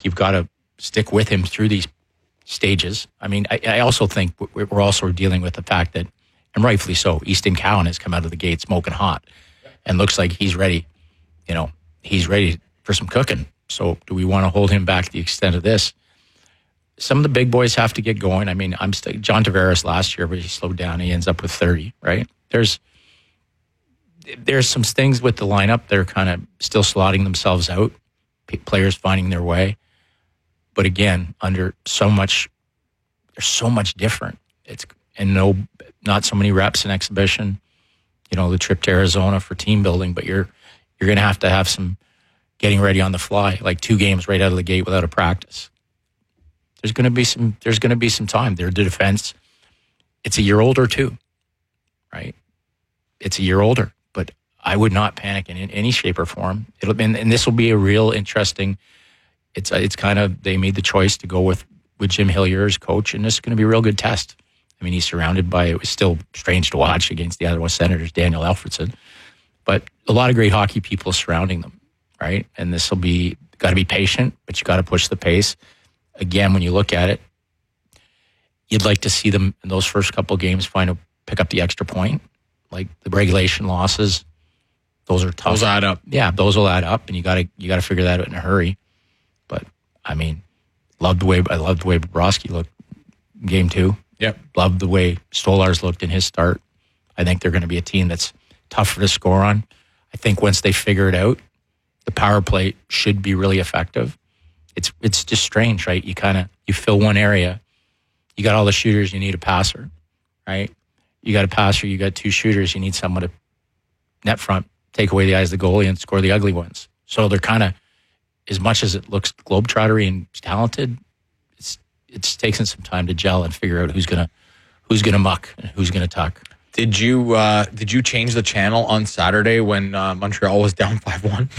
you've got to stick with him through these stages. I mean, I also think we're also dealing with the fact that, and rightfully so, Easton Cowan has come out of the gate smoking hot and looks like he's ready. He's ready for some cooking. So do we want to hold him back to the extent of this? Some of the big boys have to get going. I mean, John Tavares last year, but he slowed down. He ends up with 30, right? There's some things with the lineup. They're kind of still slotting themselves out. Players finding their way. But again, there's so much different. Not so many reps in exhibition. The trip to Arizona for team building, but you're going to have some getting ready on the fly, like 2 games right out of the gate without a practice. There's going to be some time. Their defense, it's a year older too, right? It's a year older, but I would not panic in any shape or form. And this will be a real interesting. It's kind of, they made the choice to go with Jim Hillier as coach, and this is going to be a real good test. I mean, he's surrounded by, it was still strange to watch against the Ottawa Senators, Daniel Alfredson, but a lot of great hockey people surrounding them, right? And this will be, got to be patient, but you got to push the pace. Again, when you look at it, you'd like to see them in those first couple of games pick up the extra point. Like the regulation losses, those are tough. Those add up. Yeah, those will add up, and you got to figure that out in a hurry. But I mean, I loved the way Bobrovsky looked in game 2. Yep. Loved the way Stolarz looked in his start. I think they're going to be a team that's tougher to score on. I think once they figure it out, the power play should be really effective. It's just strange, right? You fill one area, you got all the shooters, you need a passer, right? You got a passer, you got 2 shooters, you need someone to net front, take away the eyes of the goalie and score the ugly ones. So they're kind of, as much as it looks globetrottery and talented, it's taken some time to gel and figure out who's gonna muck and who's gonna tuck. Did you change the channel on Saturday when Montreal was down 5-1?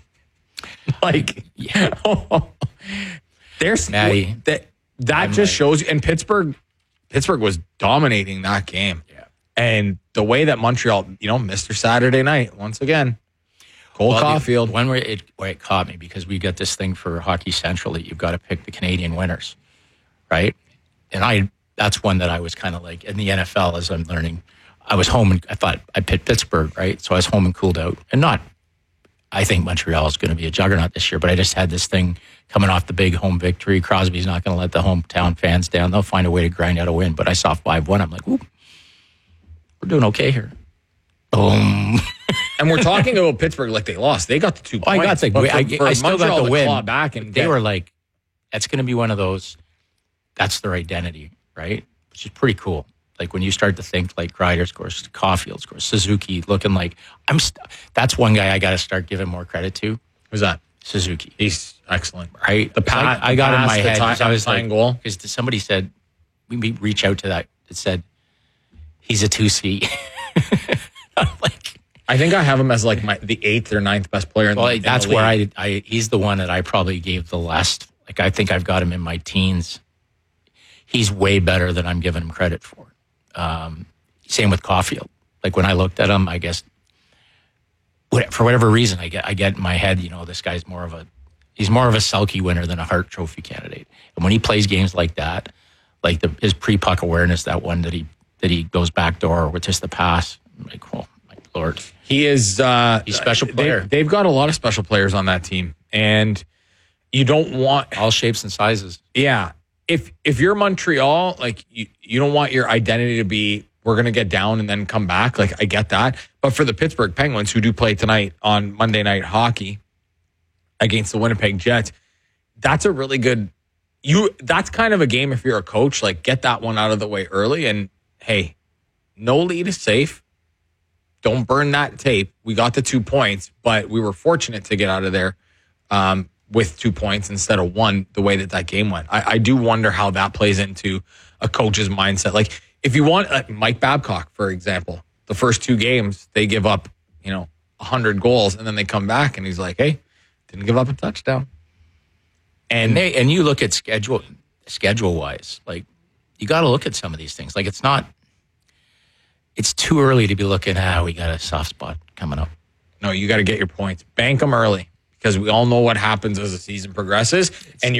Yeah. There's Maddie, that just shows you. And Pittsburgh was dominating that game. Yeah. And the way that Montreal, missed their Saturday night once again. Cole Caulfield. One where it caught me, because we got this thing for Hockey Central that you've got to pick the Canadian winners, right? And that's one that I was kind of like, in the NFL, as I'm learning, I was home and I thought I picked Pittsburgh, right? So I was home and cooled out. And I think Montreal is going to be a juggernaut this year, but I just had this thing coming off the big home victory. Crosby's not going to let the hometown fans down. They'll find a way to grind out a win. But I saw 5-1. I'm like, ooh, we're doing okay here. Boom. And we're talking about Pittsburgh like they lost. They got the 2 points. I still got the win. Claw back and they were like, that's going to be one of those, that's their identity, right? Which is pretty cool. Like when you start to think like Kreider scores, Caulfield scores, Suzuki looking like, that's one guy I got to start giving more credit to. Who's that? Suzuki. He's excellent. Right? I got in my head. I was like, goal. Because somebody said, we reach out to that. It said, he's a 2C. I think I have him as like the 8th or 9th best player in the league. That's where he's the one that I probably gave the last. Like, I think I've got him in my teens. He's way better than I'm giving him credit for. Same with Caulfield. Like when I looked at him, I guess for whatever reason, I get in my head, this guy's more of a Selke winner than a Hart Trophy candidate. And when he plays games like that, like his pre-puck awareness, that one that he goes backdoor with just the pass, I'm like, oh my Lord. He is he's a special player. They've got a lot of special players on that team, and you don't want all shapes and sizes. Yeah. If you're Montreal, like you don't want your identity to be, we're going to get down and then come back. Like, I get that. But for the Pittsburgh Penguins, who do play tonight on Monday Night Hockey against the Winnipeg Jets, that's a really good, that's kind of a game if you're a coach, like get that one out of the way early. And hey, no lead is safe. Don't burn that tape. We got the 2 points, but we were fortunate to get out of there with 2 points instead of 1, the way that game went. I do wonder how that plays into a coach's mindset. Like, if you want Mike Babcock, for example, the first 2 games, they give up, 100 goals, and then they come back, and he's like, hey, didn't give up a touchdown. And you look at schedule-wise, like, you got to look at some of these things. Like, it's too early to be looking, we got a soft spot coming up. No, you got to get your points. Bank them early, because we all know what happens as the season progresses. And